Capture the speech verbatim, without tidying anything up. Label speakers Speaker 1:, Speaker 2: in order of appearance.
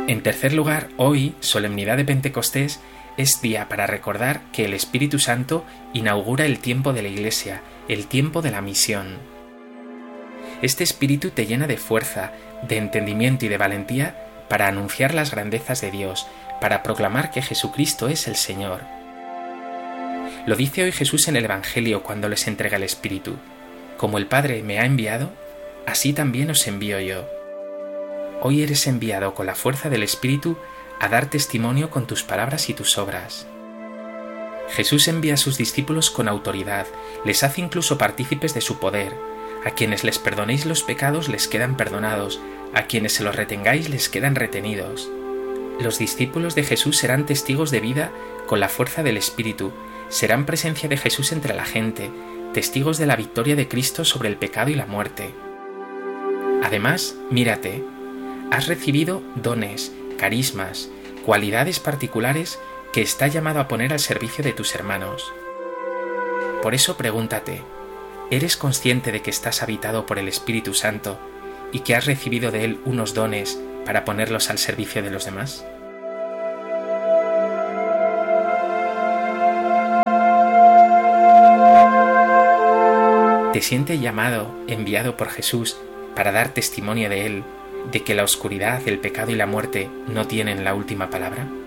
Speaker 1: En tercer lugar, hoy, solemnidad de Pentecostés, es día para recordar que el Espíritu Santo inaugura el tiempo de la Iglesia, el tiempo de la misión. Este Espíritu te llena de fuerza, de entendimiento y de valentía para anunciar las grandezas de Dios, para proclamar que Jesucristo es el Señor. Lo dice hoy Jesús en el Evangelio cuando les entrega el Espíritu. Como el Padre me ha enviado, así también os envío yo. Hoy eres enviado con la fuerza del Espíritu a dar testimonio con tus palabras y tus obras. Jesús envía a sus discípulos con autoridad, les hace incluso partícipes de su poder. A quienes les perdonéis los pecados les quedan perdonados, a quienes se los retengáis les quedan retenidos. Los discípulos de Jesús serán testigos de vida con la fuerza del Espíritu, serán presencia de Jesús entre la gente, testigos de la victoria de Cristo sobre el pecado y la muerte. Además, mírate, has recibido dones, carismas, cualidades particulares que está llamado a poner al servicio de tus hermanos. Por eso pregúntate, ¿eres consciente de que estás habitado por el Espíritu Santo y que has recibido de él unos dones para ponerlos al servicio de los demás? ¿Te sientes llamado, enviado por Jesús para dar testimonio de él, de que la oscuridad, el pecado y la muerte no tienen la última palabra?